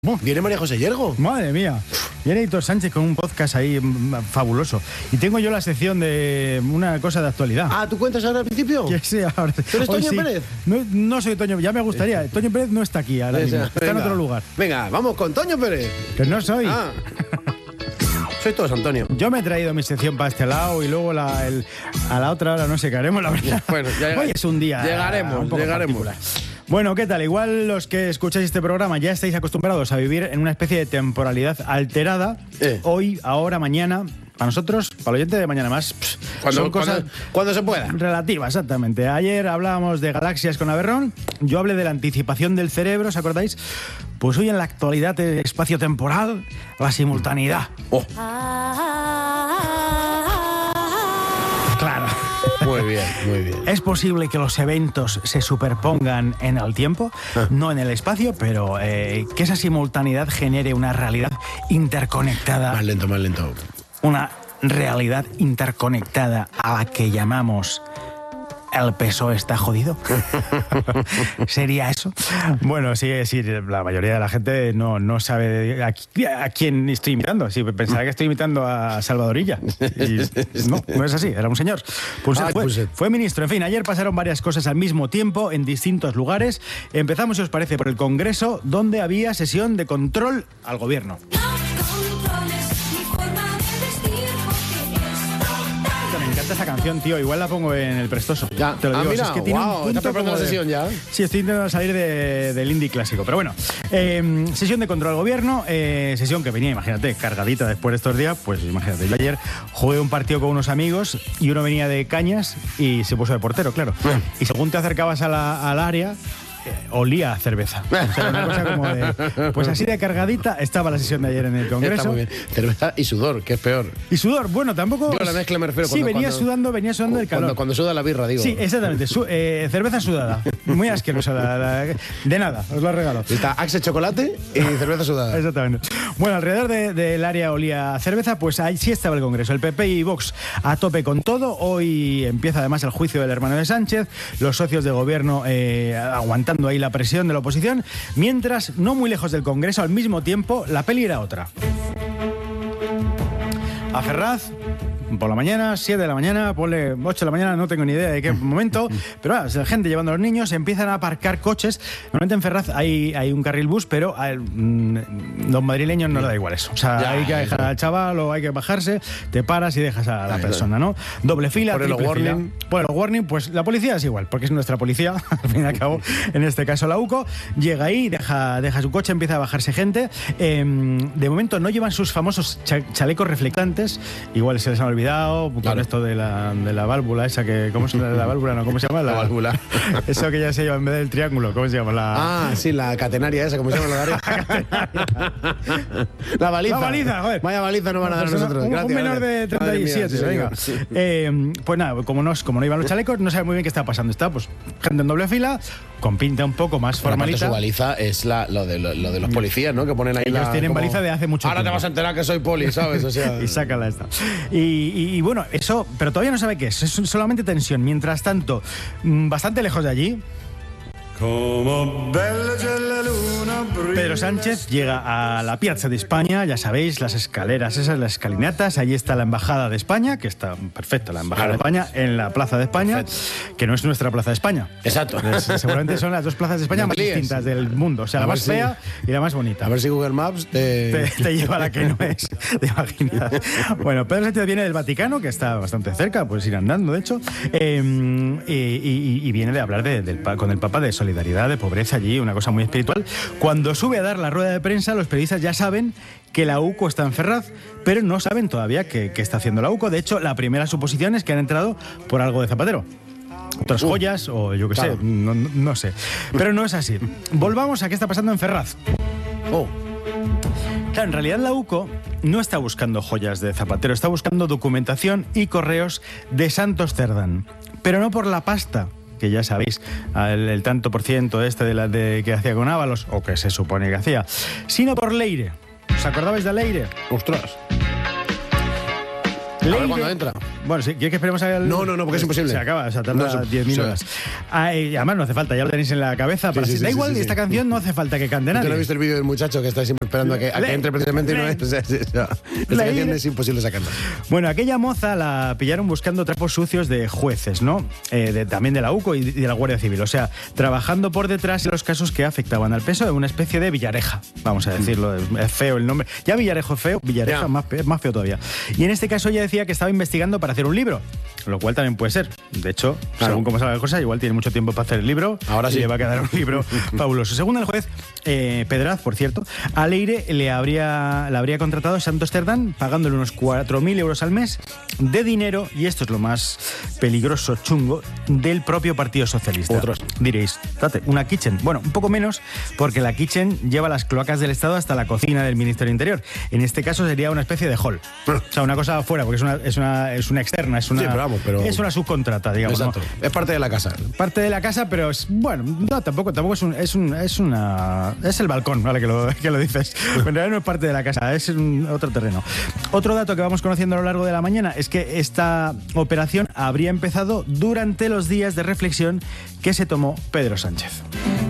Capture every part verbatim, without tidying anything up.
Viene María José Yergo. Madre mía. Viene Hitor Sánchez con un podcast ahí fabuloso. Y tengo yo la sección de una cosa de actualidad. Ah, ¿tú cuentas ahora al principio? Que sí, ahora. ¿Tú eres Toño sí. Pérez? No, no soy Toño, ya me gustaría. Toño Pérez no está aquí ahora mismo, está venga, en otro lugar. Venga, vamos con Toño Pérez. Que no soy. Ah. Soy todos Antonio. Yo me he traído mi sección para este lado y luego la, el, a la otra hora no sé qué haremos, la verdad. Bueno, ya hoy es un día. Llegaremos, un poco llegaremos. particular. Bueno, ¿qué tal? Igual los que escucháis este programa ya estáis acostumbrados a vivir en una especie de temporalidad alterada. Eh. Hoy, ahora, mañana. Para nosotros, para el oyente de mañana más, pff, Cuando, son cosas cuando, cuando se pueda. relativas, exactamente. Ayer hablábamos de galaxias con Averrón, yo hablé de la anticipación del cerebro, ¿os acordáis? Pues hoy en la actualidad espacio-temporal, la simultaneidad. Oh. Claro. Muy bien, muy bien. Es posible que los eventos se superpongan en el tiempo, ah. no en el espacio, pero eh, que esa simultaneidad genere una realidad interconectada. Más lento, más lento. Una realidad interconectada a la que llamamos el P S O E está jodido. ¿Sería eso? Bueno, sí, sí, la mayoría de la gente no, no sabe a, a quién estoy imitando. Sí, pensará que estoy imitando a Salvadorilla. Y no, no es así, era un señor. Punset Ay, fue, Punset. fue ministro. En fin, ayer pasaron varias cosas al mismo tiempo en distintos lugares. Empezamos, si os parece, por el Congreso, donde había sesión de control al gobierno. Me encanta esa canción, tío. Igual la pongo en el prestoso. Ya. Te lo digo. Ah, mira, es que tiene wow, un punto ¿estás preparando como la de- sesión ya? Sí, estoy intentando salir de, del indie clásico. Pero bueno, eh, sesión de control al gobierno. Eh, sesión que venía, imagínate, cargadita después de estos días. Pues imagínate, yo ayer jugué un partido con unos amigos y uno venía de Cañas y se puso de portero, claro. Y según te acercabas a la, al área, eh, olía a cerveza. O sea, una cosa como de... Pues así de cargadita estaba la sesión de ayer en el Congreso. Está muy bien. Cerveza y sudor, que es peor. Y sudor, bueno, tampoco... Yo la mezcla me refiero Sí, cuando- venía cuando- sudando, venía sudando el calor. Cuando, cuando suda la birra, digo. Sí, exactamente. Su- eh, cerveza sudada. Muy asquerosa. La, la- de nada, os lo regalo. Está Axe chocolate y cerveza sudada. Exactamente. Bueno, alrededor de- del área olía a cerveza, pues ahí sí estaba el Congreso. El P P y Vox a tope con todo. Hoy empieza además el juicio del hermano de Sánchez. Los socios de gobierno eh, aguantando ahí la presión de la oposición. Mientras, no muy lejos del Congreso, al mismo tiempo, la peli era otra. A Ferraz, por la mañana, siete de la mañana, ponle ocho de la mañana, no tengo ni idea de qué momento, pero ah, la gente llevando a los niños, empiezan a aparcar coches. Normalmente en Ferraz hay, hay un carril bus, pero a mm, los madrileños no les da igual eso. O sea, Ya, hay que dejar eso. al chaval o hay que bajarse, te paras y dejas a la Ay, persona, ¿no? Doble fila, Por el triple fila. warning. Bueno, warning, pues la policía es igual, porque es nuestra policía, al fin y al cabo, en este caso la UCO, llega ahí, deja, deja su coche, empieza a bajarse gente. Eh, de momento no llevan sus famosos cha- chalecos reflectantes, igual se les han olvidado, con Claro. esto de la, de la válvula esa que... ¿Cómo se llama la válvula? No, ¿cómo se llama? La válvula. Eso que ya se lleva en vez del triángulo, ¿cómo se llama? La... Ah, sí, la catenaria esa, como se llama la de arriba. La baliza. La baliza, joder. Vaya baliza nos van a dar a Persona- nosotros. un, Gracias, un menor gracias. de treinta y siete, Madre mía, venga. sí, señor. Eh, pues nada, como no, como no iban los chalecos, no sabe muy bien qué está pasando. Está pues gente en doble fila, con pinta un poco más Por aparte, formalita. su baliza es la, lo, de, lo, lo de los policías, ¿no? Que ponen ahí Ellos la, tienen como, baliza de hace mucho Ahora tiempo. te vas a enterar que soy poli, ¿sabes? O sea, Y sácala esta. Y, y- y bueno, eso, pero todavía no sabe qué es, es solamente tensión. Mientras tanto, mm, bastante lejos de allí, Pedro Sánchez llega a la Piazza de España, ya sabéis, las escaleras esas, las escalinatas, allí está la Embajada de España, que está perfecta, la Embajada Claro. de España, en la Plaza de España, Perfecto. que no es nuestra Plaza de España. Exacto. Es- seguramente son las dos plazas de España No más te líes. distintas del mundo, o sea, A la ver más si- fea y la más bonita. A ver si Google Maps te... Te, te lleva a la que no es, te imaginas. Bueno, Pedro Sánchez viene del Vaticano, que está bastante cerca, puedes ir andando, de hecho, eh, y, y- y viene de hablar de- del pa- con el Papa de solidaridad, de pobreza allí, una cosa muy espiritual. Cuando sube a dar la rueda de prensa, los periodistas ya saben que la UCO está en Ferraz, pero no saben todavía qué, qué está haciendo la UCO. De hecho, la primera suposición es que han entrado por algo de Zapatero. Otras joyas o yo qué Claro. sé, no, no- no sé. Pero no es así. Volvamos a qué está pasando en Ferraz. Oh, Claro, en realidad la UCO no está buscando joyas de Zapatero, está buscando documentación y correos de Santos Cerdán. Pero no por la pasta, que ya sabéis, el, el tanto por ciento este de la de, que hacía con Ábalos, o que se supone que hacía, sino por Leire. ¿Os acordabais de Leire? ostras. A ver cuándo entra. Bueno, si quieres que esperemos a... No, no, no, porque es imposible. Se acaba, o sea, tarda diez mil horas. Ah, y además no hace falta, ya lo tenéis en la cabeza. Para Sí, sí, da sí, igual, sí, sí. esta canción no hace falta que cante nadie. Yo no he visto el vídeo del muchacho que está siempre esperando a que, a que entre precisamente y no es. O sea, sí, o sea, esta La canción ira. es imposible sacarla. Bueno, aquella moza la pillaron buscando trapos sucios de jueces, ¿no? Eh, de, también de la UCO y de la Guardia Civil. O sea, trabajando por detrás de los casos que afectaban al P S O E, una especie de Villareja, vamos a decirlo. Es feo el nombre. Ya Villarejo es feo, Villareja Ya. más, pe- más feo todavía. Y en este caso ella decía que estaba investigando para hacer un libro, lo cual también puede ser. De hecho, Claro. según cómo salga la cosa, igual tiene mucho tiempo para hacer el libro. Ahora y sí. le va a quedar un libro fabuloso. Según el juez eh, Pedraz, por cierto, a Leire le habría, la habría contratado Santos Cerdán pagándole unos cuatro mil euros al mes de dinero, y esto es lo más peligroso, chungo, del propio Partido Socialista. Otros. Diréis, date, una kitchen. Bueno, un poco menos, porque la kitchen lleva las cloacas del Estado hasta la cocina del Ministerio del Interior. En este caso sería una especie de hall. O sea, una cosa afuera, porque es una, es una, es una externa, es una, Sí, pero vamos, pero- es una subcontrata, digamos. ¿no? Exacto. Es parte de la casa. Parte de la casa, pero es, bueno, no, tampoco, tampoco es un, es un, es una, es el balcón, vale, que lo, que lo dices. En realidad no es parte de la casa, es un, otro terreno. Otro dato que vamos conociendo a lo largo de la mañana es que esta operación habría empezado durante los días de reflexión que se tomó Pedro Sánchez.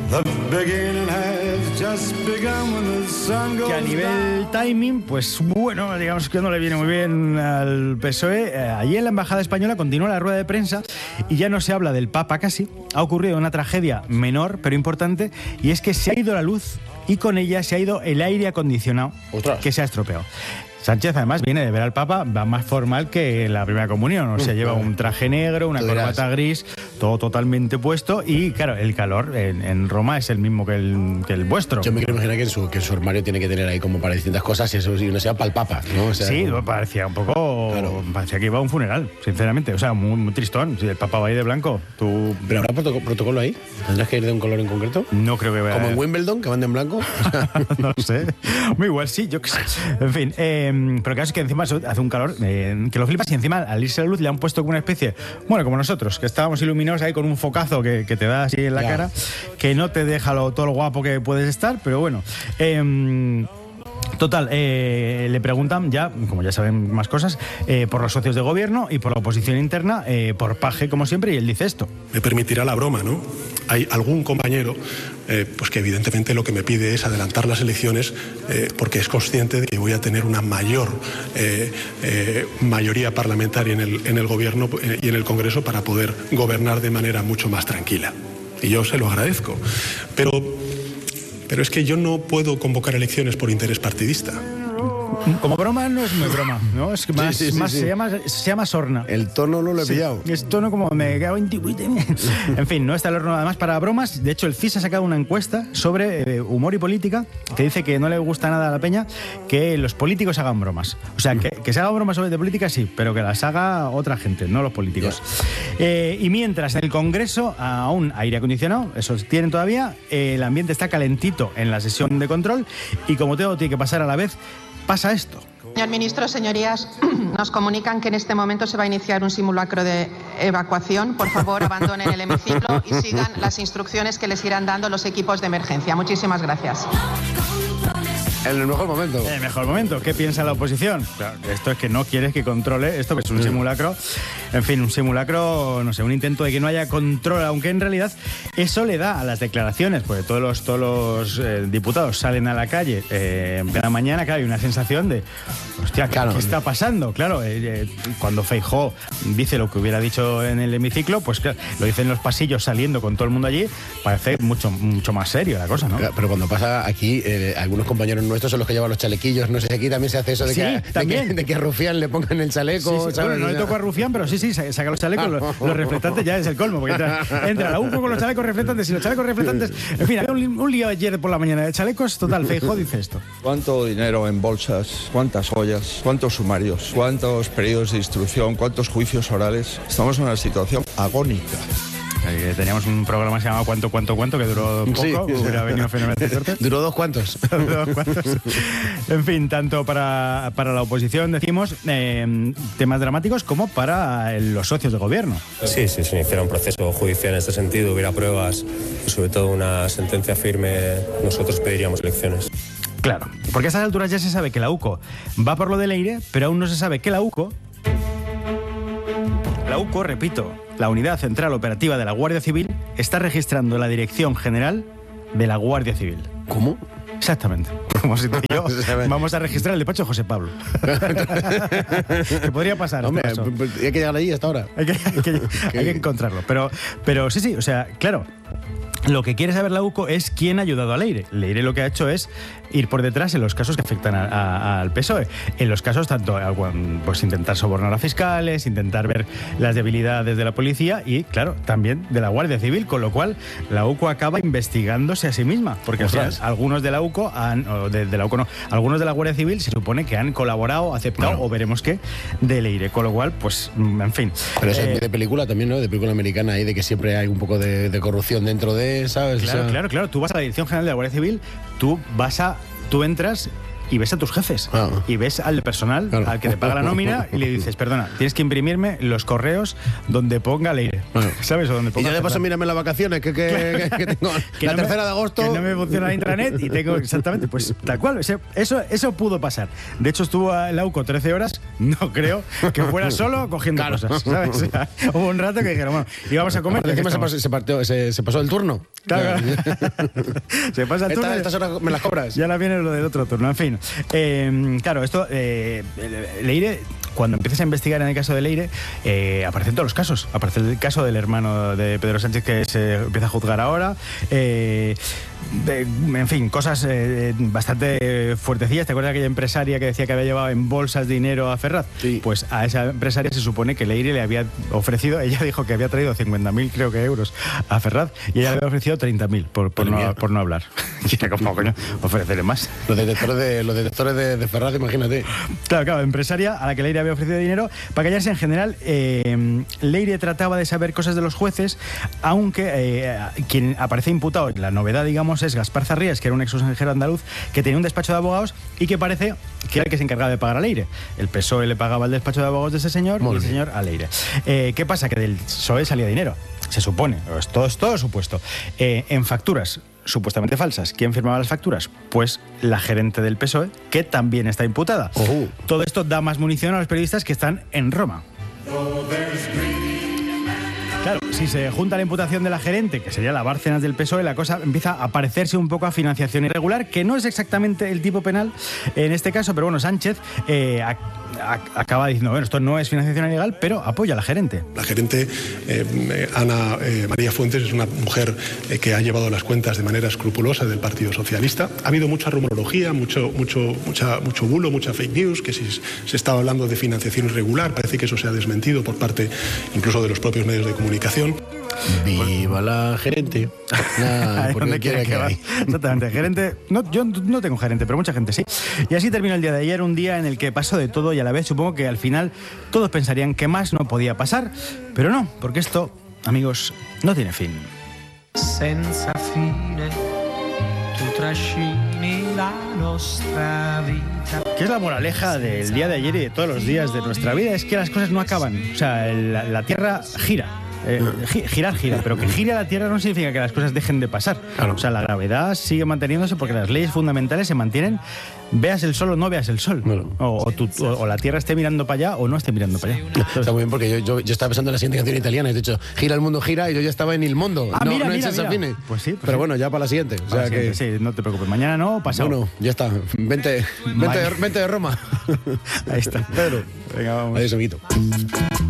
Que a nivel timing, pues bueno, digamos que no le viene muy bien al P S O E. Eh, allí en la Embajada Española continúa la rueda de prensa y ya no se habla del Papa casi. Ha ocurrido una tragedia menor, pero importante, y es que se ha ido la luz y con ella se ha ido el aire acondicionado. Ostras. Que se ha estropeado. Sánchez además viene de ver al Papa, va más formal que en la primera comunión, o sea, lleva un traje negro, una Tú dirás. corbata gris, todo totalmente puesto, y claro, el calor en, en Roma es el mismo que el, que el vuestro. Yo me quiero imaginar que en, su, que en su armario tiene que tener ahí como para distintas cosas y eso y no sea para el Papa, ¿no? O sea, Sí, como- parecía un poco. Claro. Parecía que iba a un funeral, sinceramente. O sea, muy, muy tristón. Si el Papa va ahí de blanco, tú. ¿Pero habrá protoco- protocolo ahí? ¿Tendrás que ir de un color en concreto? No creo que vaya. Como en Wimbledon, que van de en blanco. No lo sé. Muy igual, sí, yo qué sé. En fin, eh, pero claro, es que encima eso hace un calor eh, que lo flipas, y encima al irse la luz le han puesto como una especie, bueno, como nosotros, que estábamos iluminados ahí con un focazo que, que te da así en la Ya. cara, que no te deja lo, todo lo guapo que puedes estar, pero bueno. Eh, Total, eh, le preguntan ya, como ya saben más cosas, eh, por los socios de gobierno y por la oposición interna, eh, por Paje, como siempre, y él dice esto. Me permitirá la broma, ¿no? Hay algún compañero eh, pues que evidentemente lo que me pide es adelantar las elecciones eh, porque es consciente de que voy a tener una mayor eh, eh, mayoría parlamentaria en el, en el gobierno eh, y en el Congreso para poder gobernar de manera mucho más tranquila. Y yo se lo agradezco. Pero, pero es que yo no puedo convocar elecciones por interés partidista. Como broma no es muy broma, ¿no? Es que más, sí, sí, más sí. Se, llama, se llama sorna. El tono no lo he Sí, pillado. es tono como me cago en ti. En fin, no está el horno además para bromas. De hecho, el C I S ha sacado una encuesta sobre eh, humor y política que dice que no le gusta nada a la peña que los políticos hagan bromas. O sea, que, que se hagan bromas sobre de política sí, pero que las haga otra gente, no los políticos. Eh, y mientras en el Congreso aún aire acondicionado, eso tienen todavía, eh, el ambiente está calentito en la sesión de control y como todo tiene que pasar a la vez, pasa esto. Señor ministro, señorías, nos comunican que en este momento se va a iniciar un simulacro de evacuación. Por favor, abandonen el hemiciclo y sigan las instrucciones que les irán dando los equipos de emergencia. Muchísimas gracias. En el mejor momento. En el mejor momento. ¿Qué piensa la oposición? Claro, esto es que no quieres que controle esto, que es un simulacro. En fin, un simulacro, no sé, un intento de que no haya control, aunque en realidad eso le da a las declaraciones, porque todos los, todos los eh, diputados salen a la calle eh, en plena mañana, claro, hay una sensación de, hostia, ¿qué, Claro. ¿qué está pasando? Claro, eh, eh, cuando Feijóo dice lo que hubiera dicho en el hemiciclo, pues claro, lo dice en los pasillos saliendo con todo el mundo allí, parece mucho, mucho más serio la cosa, ¿no? Claro, pero cuando pasa aquí, eh, algunos compañeros nuestros son los que llevan los chalequillos. No sé si aquí también se hace eso de, Sí, que, de, también. que, de que a Rufián le pongan el chaleco. Sí, sí. ¿sabes? Bueno, no le tocó a Rufián, pero sí, sí, sa- saca los chalecos, los, los reflectantes ya es el colmo, porque entra, entra la U F O con los chalecos reflectantes y los chalecos reflectantes. En fin, había un, li- un lío ayer por la mañana de chalecos, total, Feijóo dice esto. ¿Cuánto dinero en bolsas? ¿Cuántas ollas? ¿Cuántos sumarios? ¿Cuántos periodos de instrucción? ¿Cuántos juicios orales? Estamos en una situación agónica. Eh, teníamos un programa que se llamaba Cuánto, Cuánto, Cuánto, que duró poco, Sí. hubiera venido fenomenal. Suerte. Duró dos cuantos. Unos cuantos. En fin, tanto para, para la oposición, decimos, eh, temas dramáticos, como para eh, los socios de gobierno. Sí, sí, si iniciara un proceso judicial en este sentido, hubiera pruebas y sobre todo una sentencia firme, nosotros pediríamos elecciones. Claro, porque a estas alturas ya se sabe que la U C O va por lo del aire, pero aún no se sabe que la U C O La U C O, repito, la Unidad Central Operativa de la Guardia Civil, está registrando la Dirección General de la Guardia Civil. ¿Cómo? Exactamente. Como si tú y yo vamos a registrar el despacho de José Pablo. Que podría pasar. Hombre, este caso. hay que llegar allí hasta ahora. Hay que, hay que, hay que encontrarlo. Pero, pero sí, sí, o sea, claro. Lo que quiere saber la U C O es quién ha ayudado a Leire. Leire lo que ha hecho es ir por detrás en los casos que afectan a, a, al P S O E. En los casos tanto pues intentar sobornar a fiscales, intentar ver las debilidades de la policía y, claro, también de la Guardia Civil, con lo cual la U C O acaba investigándose a sí misma. Porque o sea, algunos de la U C O han, o de, de la U C O no, algunos de la Guardia Civil se supone que han colaborado, aceptado, claro, o veremos qué, de Leire. Con lo cual, pues, en fin. Pero eso eh, es de película también, ¿no? De película americana ahí, de que siempre hay un poco de, de corrupción dentro de, ¿sabes? Claro, o sea, claro, claro. Tú vas a la Dirección General de la Guardia Civil, tú vas a, tú entras y ves a tus jefes, ah. y ves al personal, claro, al que te paga la nómina, y le dices, perdona, tienes que imprimirme los correos donde ponga Leire, claro, ¿sabes? O donde ponga. Y yo de paso mírame las vacaciones, que, que, claro, que, que tengo que la no tercera me, de agosto. Que no me funciona la intranet y tengo exactamente, pues tal cual, eso, eso pudo pasar. De hecho, estuvo la U C O trece horas, no creo que fuera solo cogiendo claro. cosas, ¿sabes? O sea, hubo un rato que dijeron, bueno, íbamos a comer. ¿Qué se pasó, se, partió, se, se pasó el turno? Claro, claro. Se pasa el turno. Esta, estas horas me las cobras. Ya la viene lo del otro turno, en fin. Eh, Claro, esto, eh, Leire, cuando empiezas a investigar en el caso de Leire, eh, aparecen todos los casos. Aparece el caso del hermano de Pedro Sánchez que se empieza a juzgar ahora. Eh, de, en fin, cosas eh, bastante fuertecillas. ¿Te acuerdas de aquella empresaria que decía que había llevado en bolsas dinero a Ferraz? Sí. Pues a esa empresaria se supone que Leire le había ofrecido, ella dijo que había traído cincuenta mil, creo que euros a Ferraz, y ella le había ofrecido treinta mil por, por, no, por no hablar. ¿Cómo coño ofrecerle más? Los detectores de, los detectores de, de Ferraz, imagínate. Claro, claro, empresaria a la que Leire había ofrecido dinero para callarse. En general, eh, Leire trataba de saber cosas de los jueces, aunque eh, quien aparece imputado, la novedad, digamos, es Gaspar Zarrías, que era un ex consejero andaluz que tenía un despacho de abogados y que parece que era el que se encargaba de pagar a Leire. El P S O E le pagaba el despacho de abogados de ese señor Muy y el bien. señor a Leire. Eh, ¿Qué pasa? Que del P S O E salía dinero. Se supone, es todo, es todo supuesto. Eh, en facturas supuestamente falsas. ¿Quién firmaba las facturas? Pues la gerente del P S O E, que también está imputada. Uh-huh. Todo esto da más munición a los periodistas que están en Roma. Claro, si se junta la imputación de la gerente, que sería la Bárcenas del P S O E, la cosa empieza a parecerse un poco a financiación irregular, que no es exactamente el tipo penal en este caso, pero bueno, Sánchez eh, a, a, acaba diciendo, bueno, esto no es financiación ilegal, pero apoya a la gerente. La gerente, eh, Ana eh, María Fuentes, es una mujer eh, que ha llevado las cuentas de manera escrupulosa del Partido Socialista. Ha habido mucha rumorología, mucho, mucho, mucha, mucho bulo, mucha fake news, que si se estaba hablando de financiación irregular, parece que eso se ha desmentido por parte incluso de los propios medios de comunicación. Viva la gerente. Nah, ¿Dónde quiere que va? Exactamente, gerente. No, yo no tengo gerente, pero mucha gente sí. Y así terminó el día de ayer, un día en el que pasó de todo y a la vez supongo que al final todos pensarían que más no podía pasar, pero no, porque esto, amigos, no tiene fin. Senza fine, tu trascini la nostra vita. ¿Qué es la moraleja del día de ayer y de todos los días de nuestra vida? Es que las cosas no acaban. O sea, la, la Tierra gira. Eh, girar, gira, pero que gire la Tierra no significa que las cosas dejen de pasar. Claro. O sea, la gravedad sigue manteniéndose porque las leyes fundamentales se mantienen, veas el sol o no veas el sol. Claro. O, o, tu, o, o la Tierra esté mirando para allá o no esté mirando para allá. Entonces, está muy bien porque yo, yo, yo estaba pensando en la siguiente canción italiana y de hecho, gira el mundo, gira, y yo ya estaba en Il Mondo. Ah, no, mira, no mira, en mira. Fine. Pues sí, pues pero sí. bueno, ya para la siguiente. O sea siguiente, que... Sí, no te preocupes. Mañana no, pasado. Bueno, ya está. Vente, vente, de, vente de Roma. Ahí está. Pedro. Venga, vamos. Adiós, amiguito.